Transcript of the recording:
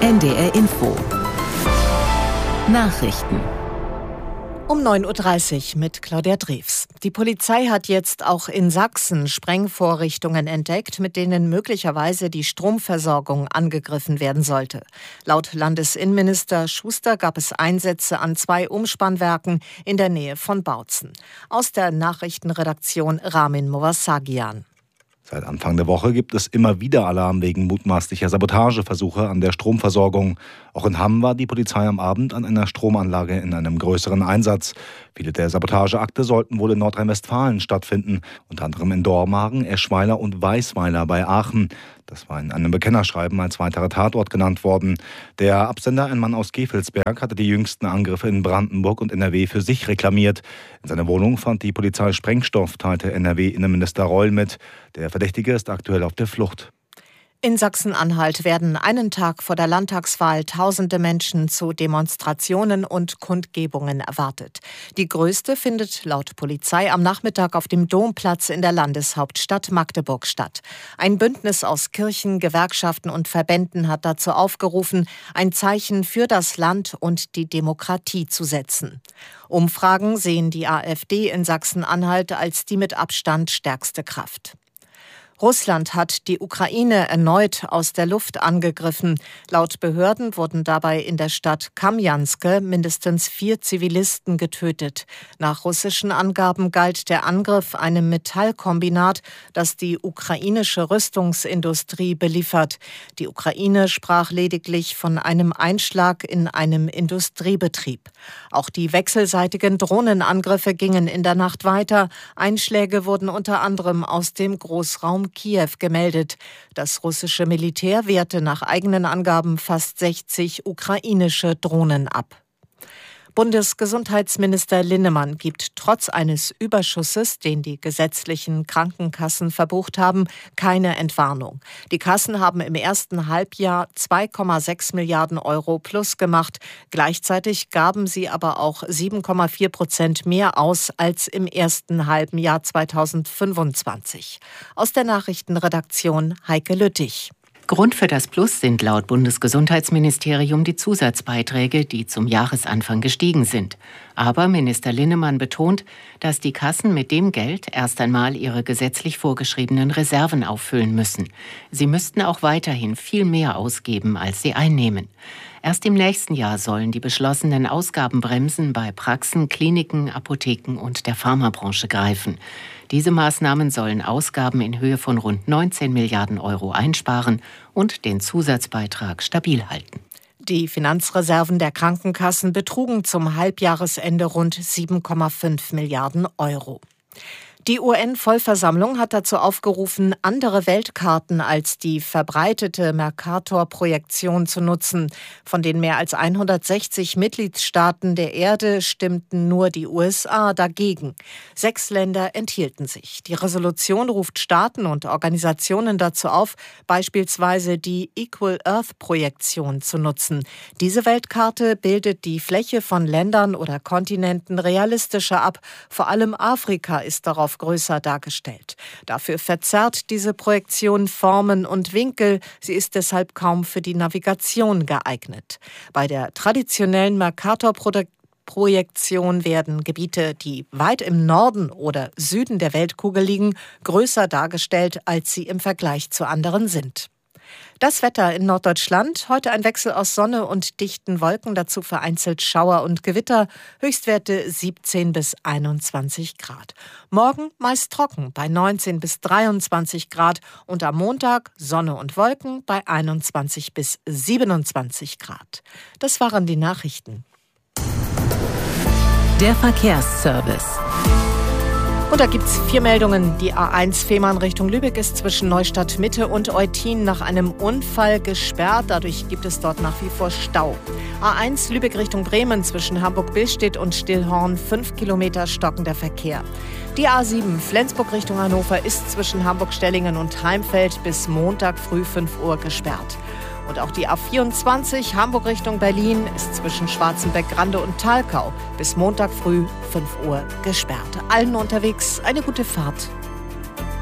NDR Info. Nachrichten. Um 9.30 Uhr mit Claudia Drews. Die Polizei hat jetzt auch in Sachsen Sprengvorrichtungen entdeckt, mit denen möglicherweise die Stromversorgung angegriffen werden sollte. Laut Landesinnenminister Schuster gab es Einsätze an 2 Umspannwerken in der Nähe von Bautzen. Aus der Nachrichtenredaktion Ramin Movasagian. Seit Anfang der Woche gibt es immer wieder Alarm wegen mutmaßlicher Sabotageversuche an der Stromversorgung. Auch in Hamm war die Polizei am Abend an einer Stromanlage in einem größeren Einsatz. Viele der Sabotageakte sollten wohl in Nordrhein-Westfalen stattfinden, unter anderem in Dormagen, Eschweiler und Weisweiler bei Aachen. Das war in einem Bekennerschreiben als weiterer Tatort genannt worden. Der Absender, ein Mann aus Gevelsberg, hatte die jüngsten Angriffe in Brandenburg und NRW für sich reklamiert. In seiner Wohnung fand die Polizei Sprengstoff, teilte NRW-Innenminister Reul mit. Der Verdächtige ist aktuell auf der Flucht. In Sachsen-Anhalt werden einen Tag vor der Landtagswahl tausende Menschen zu Demonstrationen und Kundgebungen erwartet. Die größte findet laut Polizei am Nachmittag auf dem Domplatz in der Landeshauptstadt Magdeburg statt. Ein Bündnis aus Kirchen, Gewerkschaften und Verbänden hat dazu aufgerufen, ein Zeichen für das Land und die Demokratie zu setzen. Umfragen sehen die AfD in Sachsen-Anhalt als die mit Abstand stärkste Kraft. Russland hat die Ukraine erneut aus der Luft angegriffen. Laut Behörden wurden dabei in der Stadt Kamjanske mindestens 4 Zivilisten getötet. Nach russischen Angaben galt der Angriff einem Metallkombinat, das die ukrainische Rüstungsindustrie beliefert. Die Ukraine sprach lediglich von einem Einschlag in einem Industriebetrieb. Auch die wechselseitigen Drohnenangriffe gingen in der Nacht weiter. Einschläge wurden unter anderem aus dem Großraum Kiew gemeldet. Das russische Militär wehrte nach eigenen Angaben fast 60 ukrainische Drohnen ab. Bundesgesundheitsminister Linnemann gibt trotz eines Überschusses, den die gesetzlichen Krankenkassen verbucht haben, keine Entwarnung. Die Kassen haben im ersten Halbjahr 2,6 Milliarden Euro plus gemacht. Gleichzeitig gaben sie aber auch 7,4% mehr aus als im ersten halben Jahr 2025. Aus der Nachrichtenredaktion Heike Lüttich. Grund für das Plus sind laut Bundesgesundheitsministerium die Zusatzbeiträge, die zum Jahresanfang gestiegen sind. Aber Minister Linnemann betont, dass die Kassen mit dem Geld erst einmal ihre gesetzlich vorgeschriebenen Reserven auffüllen müssen. Sie müssten auch weiterhin viel mehr ausgeben, als sie einnehmen. Erst im nächsten Jahr sollen die beschlossenen Ausgabenbremsen bei Praxen, Kliniken, Apotheken und der Pharmabranche greifen. Diese Maßnahmen sollen Ausgaben in Höhe von rund 19 Milliarden Euro einsparen und den Zusatzbeitrag stabil halten. Die Finanzreserven der Krankenkassen betrugen zum Halbjahresende rund 7,5 Milliarden Euro. Die UN-Vollversammlung hat dazu aufgerufen, andere Weltkarten als die verbreitete Mercator-Projektion zu nutzen. Von den mehr als 160 Mitgliedstaaten der Erde stimmten nur die USA dagegen. 6 Länder enthielten sich. Die Resolution ruft Staaten und Organisationen dazu auf, beispielsweise die Equal Earth-Projektion zu nutzen. Diese Weltkarte bildet die Fläche von Ländern oder Kontinenten realistischer ab. Vor allem Afrika ist darauf größer dargestellt. Dafür verzerrt diese Projektion Formen und Winkel. Sie ist deshalb kaum für die Navigation geeignet. Bei der traditionellen Mercator-Projektion werden Gebiete, die weit im Norden oder Süden der Weltkugel liegen, größer dargestellt, als sie im Vergleich zu anderen sind. Das Wetter in Norddeutschland. Heute ein Wechsel aus Sonne und dichten Wolken, dazu vereinzelt Schauer und Gewitter. Höchstwerte 17 bis 21 Grad. Morgen meist trocken bei 19 bis 23 Grad und am Montag Sonne und Wolken bei 21 bis 27 Grad. Das waren die Nachrichten. Der Verkehrsservice. Und da gibt es 4 Meldungen. Die A1 Fehmarn Richtung Lübeck ist zwischen Neustadt Mitte und Eutin nach einem Unfall gesperrt. Dadurch gibt es dort nach wie vor Stau. A1 Lübeck Richtung Bremen zwischen Hamburg-Billstedt und Stillhorn 5 Kilometer stockender Verkehr. Die A7 Flensburg Richtung Hannover ist zwischen Hamburg-Stellingen und Heimfeld bis Montag früh 5 Uhr gesperrt. Und auch die A24 Hamburg Richtung Berlin ist zwischen Schwarzenberg-Grande und Thalkau bis Montag früh 5 Uhr gesperrt. Allen unterwegs eine gute Fahrt.